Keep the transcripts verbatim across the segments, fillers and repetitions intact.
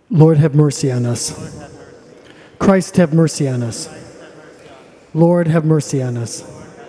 Lord, have mercy on us. Christ, have mercy on us. Lord, have mercy on us.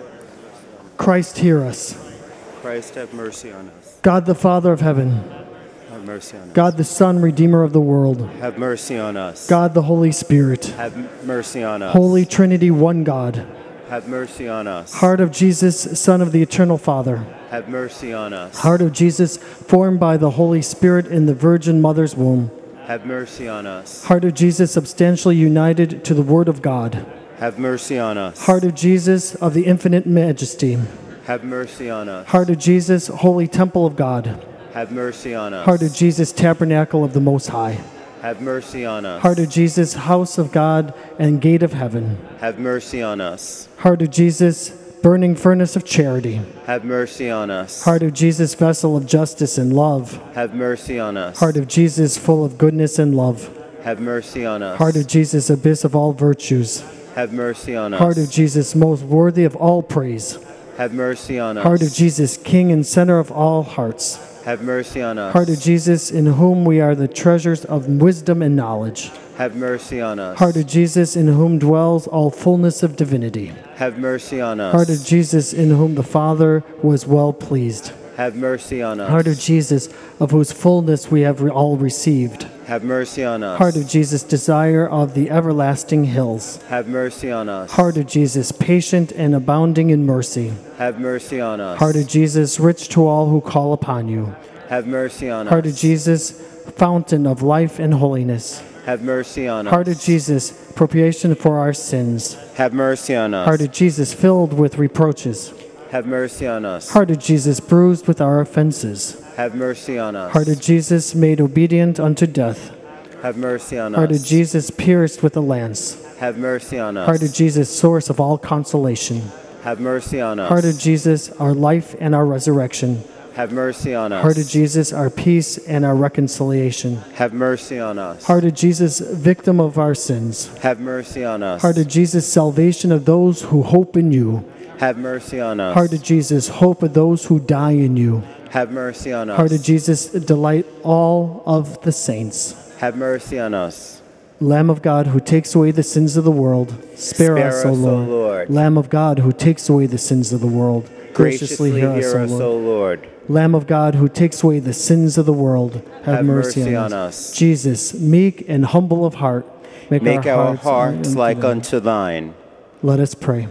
Christ, hear us. Christ, have mercy on us. God, the Father of heaven, Have mercy on us. God, the Son, Redeemer of the world, Have mercy on us. God, the Holy Spirit, Have m- mercy on us. Holy Trinity, one God, Have mercy on us. Heart of Jesus, Son of the Eternal Father, Have mercy on us. Heart of Jesus, formed by the Holy Spirit in the Virgin Mother's womb, Have mercy on us. Heart of Jesus, substantially united to the Word of God, Have mercy on us. Heart of Jesus, of the infinite majesty, Have mercy on us. Heart of Jesus, holy temple of God, Have mercy on us. Heart of Jesus, tabernacle of the Most High, Have mercy on us. Heart of Jesus, house of God and gate of heaven, Have mercy on us. Heart of Jesus, burning furnace of charity, Have mercy on us. Heart of Jesus, vessel of justice and love, Have mercy on us. Heart of Jesus, full of goodness and love, Have mercy on us. Heart of Jesus, abyss of all virtues, Have mercy on us. Heart of Jesus, most worthy of all praise, Have mercy on us. Heart of Jesus, King and center of all hearts, Have mercy on us. Heart of Jesus, in whom we are the treasures of wisdom and knowledge, Have mercy on us. Heart of Jesus, in whom dwells all fullness of divinity, Have mercy on us. Heart of Jesus, in whom the Father was well pleased, Have mercy on us. Heart of Jesus, of whose fullness we have re- all received, Have mercy on us. Heart of Jesus, desire of the everlasting hills, Have mercy on us. Heart of Jesus, patient and abounding in mercy, Have mercy on us. Heart of Jesus, rich to all who call upon you, Have mercy on Heart us. of Jesus, fountain of life and holiness, Have mercy on us. Heart of Jesus, propitiation for our sins, Have mercy on us. Heart of Jesus, filled with reproaches, Have mercy on us. Heart of Jesus, bruised with our offenses, Have mercy on us. Heart of Jesus, made obedient unto death, Have mercy on Heart us. of Jesus, pierced with a lance, Have mercy on us. Heart of Jesus, source of all consolation, Have mercy on us. Heart of Jesus, our life and our resurrection, Have mercy on us. Heart of Jesus, our peace and our reconciliation, Have mercy on us. Heart of Jesus, victim of our sins, Have mercy on us. Heart of Jesus, salvation of those who hope in you, Have mercy on us. Heart of Jesus, hope of those who die in you, Have mercy on us. Heart of Jesus, delight all of the saints. Have mercy on us. Lamb of God, who takes away the sins of the world, spare, Spare us, O us, O Lord. Lord. Lamb of God, who takes away the sins of the world, graciously, hear us, O Lord. O Lord. Lamb of God, who takes away the sins of the world, have, Have mercy, mercy on, on us. us. Jesus, meek and humble of heart, make, Make our hearts, hearts like thine. unto thine. Let us pray.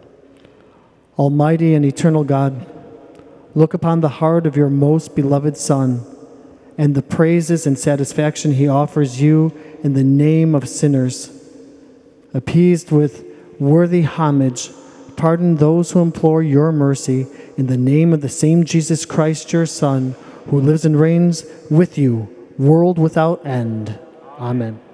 Almighty and eternal God, look upon the heart of your most beloved Son and the praises and satisfaction he offers you in the name of sinners. Appeased with worthy homage, pardon those who implore your mercy in the name of the same Jesus Christ, your Son, who lives and reigns with you, world without end. Amen.